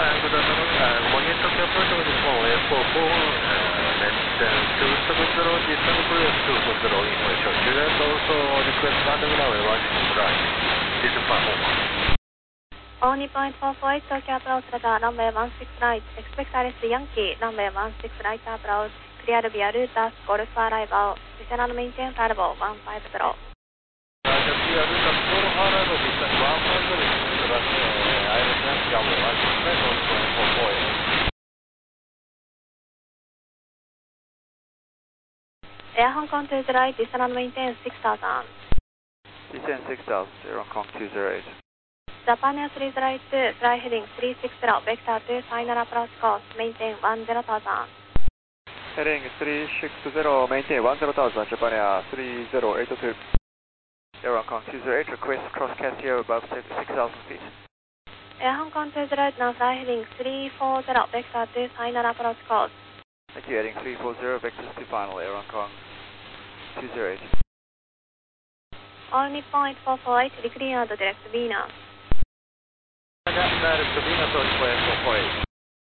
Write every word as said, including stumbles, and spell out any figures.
good afternoon. Uh, monitor capability of this one, F four four, uh, maintain two seven zero, descend clear two four zero information. Student also request landing runway one six right. This is performance. All Nippon four four eight, Tokyo approach radar, runway one six right. Expect Alice Yankee, runway one six right approach. Clear via Rutas, Golf arrival. Descend and maintain flight level one five zero. Uh, just clear Rutas, Golf arrival, descend one five zero. I return runway one six right on four four eight. Air Hong Kong two zero eight, descend and maintain six thousand. Descend six thousand, Air Hong Kong two zero eight. Japan Air three zero eight two, fly heading three six zero, vector two, final approach course, maintain one zero thousand. Heading three six zero, maintain one zero thousand, Japan Air three zero eight two. Air Hong Kong two zero eight, request cross Casio above six thousand feet. Air Hong Kong two zero eight, now fly heading three four zero, vector two, final approach course. Thank you, heading three four zero, vectors to final, Air Hong Kong two zero eight. All Nippon eight four four eight, decline and direct Venus. Direct Venus on four four eight.